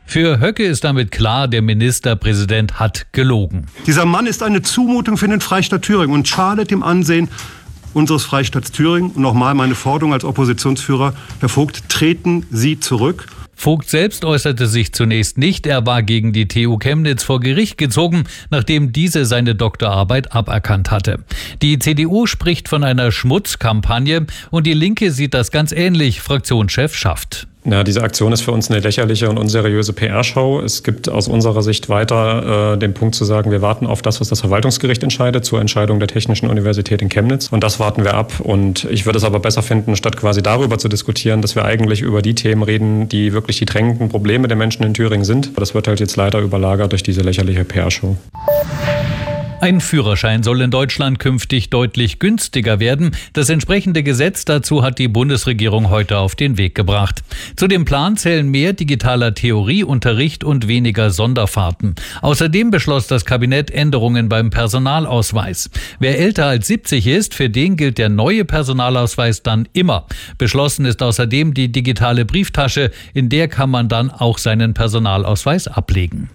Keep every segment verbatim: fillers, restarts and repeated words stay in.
Für Höcke ist damit klar, der Ministerpräsident hat gelogen. Dieser Mann ist eine Zumutung für den Freistaat Thüringen und schadet dem Ansehen unseres Freistaats Thüringen. Und nochmal meine Forderung als Oppositionsführer: Herr Vogt, treten Sie zurück. Vogt selbst äußerte sich zunächst nicht. Er war gegen die T U Chemnitz vor Gericht gezogen, nachdem diese seine Doktorarbeit aberkannt hatte. Die C D U spricht von einer Schmutzkampagne und die Linke sieht das ganz ähnlich. Fraktionschef Schaft. Ja, diese Aktion ist für uns eine lächerliche und unseriöse P R-Show. Es gibt aus unserer Sicht weiter äh, den Punkt zu sagen, wir warten auf das, was das Verwaltungsgericht entscheidet zur Entscheidung der Technischen Universität in Chemnitz. Und das warten wir ab. Und ich würde es aber besser finden, statt quasi darüber zu diskutieren, dass wir eigentlich über die Themen reden, die wirklich die drängenden Probleme der Menschen in Thüringen sind. Das wird halt jetzt leider überlagert durch diese lächerliche P R-Show. Ein Führerschein soll in Deutschland künftig deutlich günstiger werden. Das entsprechende Gesetz dazu hat die Bundesregierung heute auf den Weg gebracht. Zu dem Plan zählen mehr digitaler Theorieunterricht und weniger Sonderfahrten. Außerdem beschloss das Kabinett Änderungen beim Personalausweis. Wer älter als siebzig ist, für den gilt der neue Personalausweis dann immer. Beschlossen ist außerdem die digitale Brieftasche, in der kann man dann auch seinen Personalausweis ablegen.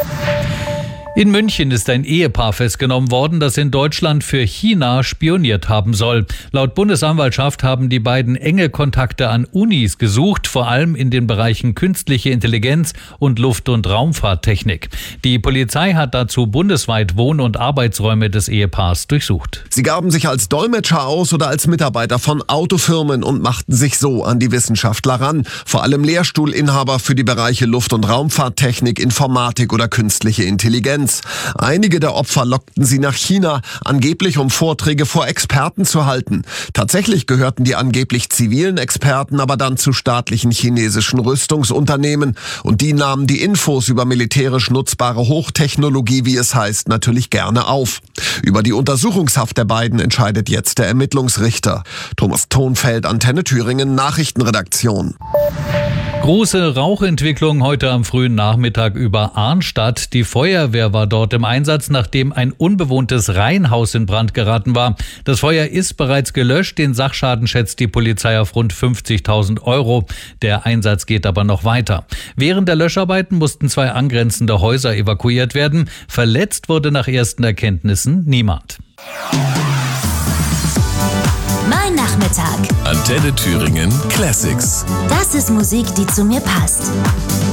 In München ist ein Ehepaar festgenommen worden, das in Deutschland für China spioniert haben soll. Laut Bundesanwaltschaft haben die beiden enge Kontakte an Unis gesucht, vor allem in den Bereichen künstliche Intelligenz und Luft- und Raumfahrttechnik. Die Polizei hat dazu bundesweit Wohn- und Arbeitsräume des Ehepaars durchsucht. Sie gaben sich als Dolmetscher aus oder als Mitarbeiter von Autofirmen und machten sich so an die Wissenschaftler ran. Vor allem Lehrstuhlinhaber für die Bereiche Luft- und Raumfahrttechnik, Informatik oder künstliche Intelligenz. Einige der Opfer lockten sie nach China, angeblich um Vorträge vor Experten zu halten. Tatsächlich gehörten die angeblich zivilen Experten aber dann zu staatlichen chinesischen Rüstungsunternehmen. Und die nahmen die Infos über militärisch nutzbare Hochtechnologie, wie es heißt, natürlich gerne auf. Über die Untersuchungshaft der beiden entscheidet jetzt der Ermittlungsrichter. Thomas Thonfeld, Antenne Thüringen, Nachrichtenredaktion. Große Rauchentwicklung heute am frühen Nachmittag über Arnstadt. Die Feuerwehr war dort im Einsatz, nachdem ein unbewohntes Reihenhaus in Brand geraten war. Das Feuer ist bereits gelöscht. Den Sachschaden schätzt die Polizei auf rund fünfzigtausend Euro. Der Einsatz geht aber noch weiter. Während der Löscharbeiten mussten zwei angrenzende Häuser evakuiert werden. Verletzt wurde nach ersten Erkenntnissen niemand. Mein Nachmittag. Antenne Thüringen Classics. Das ist Musik, die zu mir passt.